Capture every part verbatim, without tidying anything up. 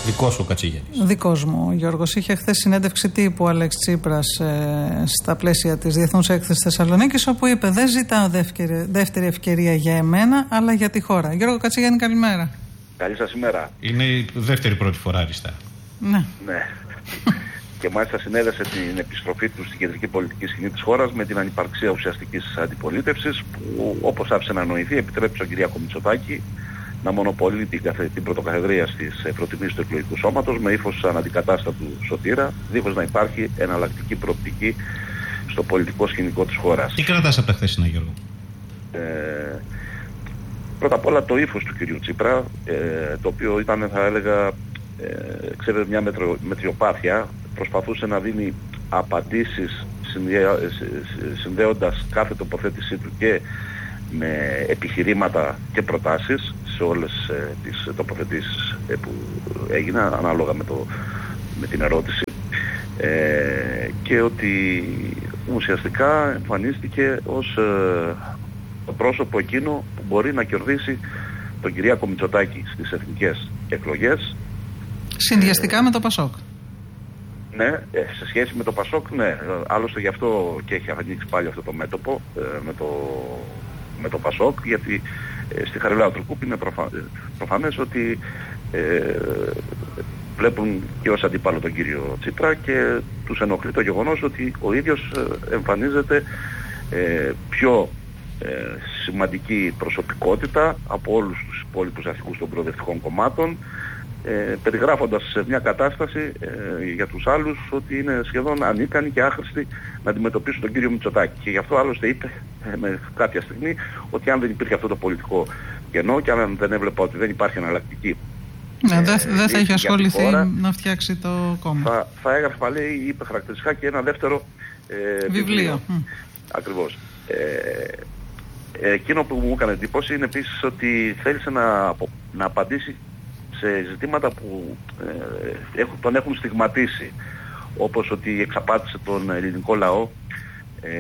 Δικός σου Κατσίγενης. Δικός μου, Γιώργος. Είχε χθες συνέντευξη τύπου ο Αλέξης Τσίπρας ε, στα πλαίσια της Διεθνούς Έκθεσης Θεσσαλονίκης, όπου είπε: δεν ζητάω δεύτερη, δεύτερη ευκαιρία για εμένα, αλλά για τη χώρα. Γιώργο Κατσίγενη, καλημέρα. Καλή σας ημέρα. Είναι η δεύτερη πρώτη φορά αριστερά. Ναι. Ναι. Και μάλιστα συνέδεσε την επιστροφή του στην κεντρική πολιτική σκηνή της χώρας με την ανυπαρξία ουσιαστικής αντιπολίτευσης, που, όπως άφησε να νοηθεί, επιτρέπει στον Κυριάκο Μητσοτάκη να μονοπολεί την, την πρωτοκαθεδρία στις προτιμήσεις του εκλογικού σώματος με ύφος αναντικατάστατου σωτήρα, δίχως να υπάρχει εναλλακτική προοπτική στο πολιτικό σκηνικό της χώρας. Τι κρατάς από τα χθεσινά, Γιώργο? Ε, πρώτα απ' όλα το ύφος του κυρίου Τσίπρα, ε, το οποίο ήταν, θα έλεγα, ε, ξέρετε, μια μετρο, μετριοπάθεια. Προσπαθούσε να δίνει απαντήσεις συνδέοντας κάθε τοποθέτησή του και με επιχειρήματα και προτάσεις σε όλες ε, τις τοποθετήσεις ε, που έγιναν ανάλογα με, το, με την ερώτηση, ε, και ότι ουσιαστικά εμφανίστηκε ως ε, το πρόσωπο εκείνο που μπορεί να κερδίσει τον Κυριάκο Μητσοτάκη στις εθνικές εκλογές. Συνδυαστικά ε, με το Πασόκ. Ναι, σε σχέση με το Πασόκ, ναι. Άλλωστε γι' αυτό και έχει ανοίξει πάλι αυτό το μέτωπο ε, με, το, με το Πασόκ, γιατί ε, στη Χαριλάου Τρουκούπ είναι προφα... προφανές ότι ε, βλέπουν και ως αντίπαλο τον κύριο Τσίπρα και τους ενοχλεί το γεγονός ότι ο ίδιος ε, εμφανίζεται ε, πιο ε, σημαντική προσωπικότητα από όλους τους υπόλοιπους αρχηγούς των προοδευτικών κομμάτων, Ε, περιγράφοντας σε μια κατάσταση ε, για τους άλλους ότι είναι σχεδόν ανίκανοι και άχρηστοι να αντιμετωπίσουν τον κύριο Μητσοτάκη. Και γι' αυτό άλλωστε είπε ε, με κάποια στιγμή ότι αν δεν υπήρχε αυτό το πολιτικό κενό και αν δεν έβλεπα ότι δεν υπάρχει εναλλακτική, ναι, ε, δεν δε θα είχε ασχοληθεί χώρα, να φτιάξει το κόμμα. Θα, θα έγραφε πάλι, είπε χαρακτηριστικά, και ένα δεύτερο ε, βιβλίο. βιβλίο. Mm. Ακριβώς. Ε, εκείνο που μου έκανε εντύπωση είναι επίσης ότι θέλησε να, να απαντήσει σε ζητήματα που ε, έχουν, τον έχουν στιγματίσει, όπως ότι εξαπάτησε τον ελληνικό λαό ε,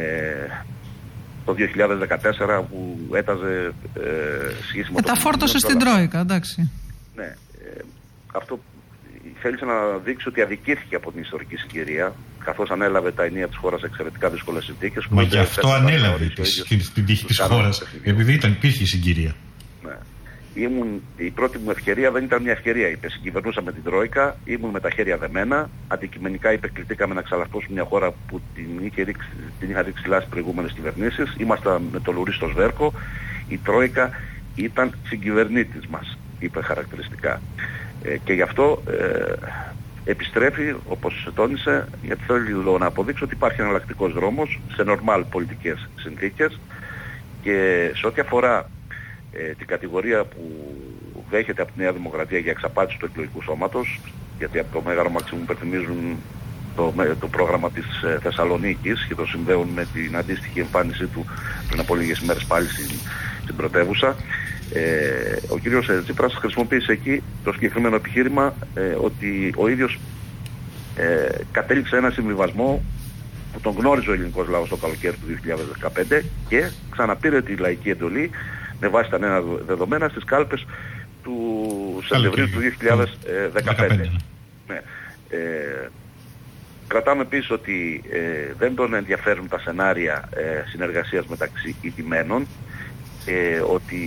το δύο χιλιάδες δεκατέσσερα που έταζε ε, σχέση με ε, το... Τα φόρτωσε στην Τρόικα, εντάξει. Ναι, ε, αυτό θέλησε να δείξει ότι αδικήθηκε από την ιστορική συγκυρία, καθώς ανέλαβε τα ενία της χώρας σε εξαιρετικά δύσκολες συνθήκες. Μα γι' αυτό ανέλαβε την τύχη της χώρας, επειδή ήταν, υπήρχε συγκυρία. Ναι. Ήμουν, η πρώτη μου ευκαιρία δεν ήταν μια ευκαιρία, είπε. Συγκυβερνούσαμε την Τρόικα, ήμουν με τα χέρια δεμένα. Αντικειμενικά, είπε, κληθήκαμε να ξαλαφώσουμε μια χώρα που την, είχε ρίξει, την είχα ρίξει λάση προηγούμενες κυβερνήσεις. Ήμασταν με το λουρί στο σβέρκο. Η Τρόικα ήταν συγκυβερνήτης μας, είπε χαρακτηριστικά. Ε, και γι' αυτό ε, επιστρέφει, όπως τόνισε, γιατί θέλει να αποδείξει ότι υπάρχει εναλλακτικός δρόμος σε νορμάλ πολιτικές συνθήκες. Και σε ό,τι αφορά Ε, την κατηγορία που δέχεται από τη Νέα Δημοκρατία για εξαπάτηση του εκλογικού σώματος, γιατί από το Μέγαρο Μαξίμου υπερθυμίζουν το, το πρόγραμμα της ε, Θεσσαλονίκης και το συνδέουν με την αντίστοιχη εμφάνισή του πριν από λίγες ημέρες πάλι στην, στην πρωτεύουσα. Ε, ο κύριος ε, Τσίπρας χρησιμοποίησε εκεί το συγκεκριμένο επιχείρημα ε, ότι ο ίδιος ε, κατέληξε ένα συμβιβασμό που τον γνώριζε ο ελληνικός λαός το καλοκαίρι του δύο χιλιάδες δεκαπέντε και ξαναπήρε τη λαϊκή εντολή με βάση τα νέα δεδομένα στις κάλπες του Σεπτεμβρίου του δύο χιλιάδες δεκαπέντε. Ναι. Ε, κρατάμε πίσω ότι ε, δεν τον ενδιαφέρουν τα σενάρια ε, συνεργασίας μεταξύ ηττημένων, ε, ότι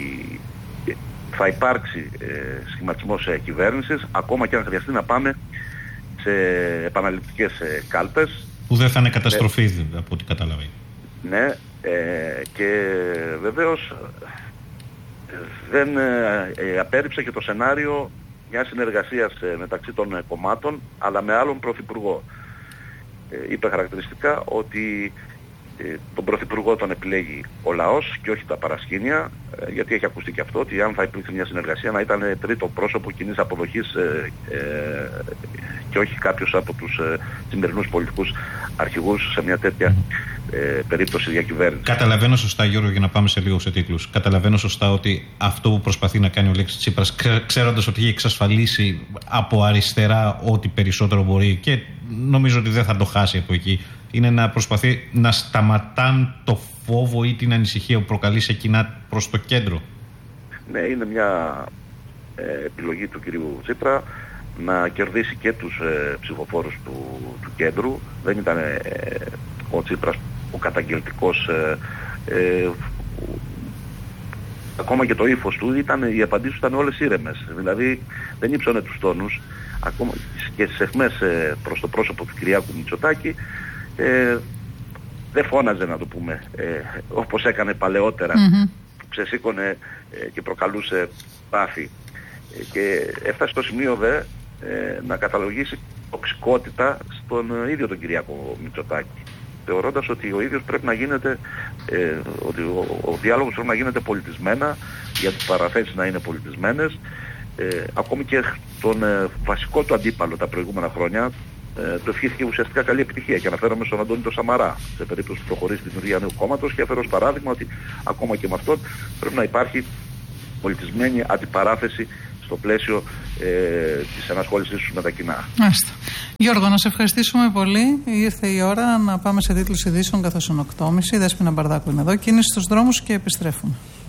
θα υπάρξει ε, σχηματισμός ε, κυβέρνησης, ακόμα και αν χρειαστεί να πάμε σε επαναληπτικές ε, κάλπες. Που δεν θα είναι καταστροφή, ε, από ό,τι καταλαβαίνει. Ναι. Ε, και βεβαίως δεν ε, απέρριψε και το σενάριο μιας συνεργασίας ε, μεταξύ των ε, κομμάτων, αλλά με άλλον πρωθυπουργό. Ε, είπε χαρακτηριστικά ότι ε, τον πρωθυπουργό τον επιλέγει ο λαός και όχι τα παρασκήνια, ε, γιατί έχει ακουστεί και αυτό, ότι αν θα υπήρχε μια συνεργασία να ήταν τρίτο πρόσωπο κοινής αποδοχής ε, ε, και όχι κάποιος από τους ε, σημερινούς πολιτικούς αρχηγούς σε μια τέτοια Ε, περίπτωση διακυβέρνηση. Καταλαβαίνω σωστά, Γιώργο, για να πάμε σε λίγο σε τίτλους. Καταλαβαίνω σωστά ότι αυτό που προσπαθεί να κάνει ο Αλέξης Τσίπρας, ξέροντας ότι έχει εξασφαλίσει από αριστερά ό,τι περισσότερο μπορεί και νομίζω ότι δεν θα το χάσει από εκεί, είναι να προσπαθεί να σταματάν το φόβο ή την ανησυχία που προκαλεί σε κοινά προς το κέντρο. Ναι, είναι μια ε, επιλογή του κυρίου Τσίπρα να κερδίσει και τους ε, ψηφοφόρους του, του κέντρου. Δεν ήταν ε, ο Τσίπρας ο καταγγελτικός, ε, ε, ακόμα και το ύφος του ήταν, οι απαντήσεις ήταν όλες ήρεμες. Δηλαδή δεν ύψωνε τους τόνους, ακόμα και στις αιχμές ε, προς το πρόσωπο του Κυριάκου Μητσοτάκη ε, δεν φώναζε, να το πούμε, ε, όπως έκανε παλαιότερα, mm-hmm. που ξεσήκωνε ε, και προκαλούσε πάθη. Ε, και έφτασε στο σημείο δε ε, να καταλογίσει τοξικότητα στον ε, ίδιο τον Κυριάκο Μητσοτάκη, θεωρώντας ότι ο ίδιος πρέπει να γίνεται, ε, ότι ο, ο διάλογος πρέπει να γίνεται πολιτισμένα, για τις παραθέσεις να είναι πολιτισμένες. Ε, ακόμη και τον ε, βασικό του αντίπαλο τα προηγούμενα χρόνια ε, το ευχήθηκε ουσιαστικά καλή επιτυχία, και αναφέρομαι στον Αντώνη τον Σαμαρά, σε περίπτωση που προχωρήσει τη δημιουργία νέου κόμματος, και έφερε ως παράδειγμα ότι ακόμα και με αυτόν πρέπει να υπάρχει πολιτισμένη αντιπαράθεση στο πλαίσιο ε, της ενασχόλησης τους με τα κοινά. Μάλιστα. Γιώργο, να σε ευχαριστήσουμε πολύ. Ήρθε η ώρα να πάμε σε τίτλους ειδήσεων, καθώς είναι οκτώ και μισή. Δέσποινα Μπαρδάκου είναι εδώ. Κίνηση στους δρόμους και επιστρέφουμε.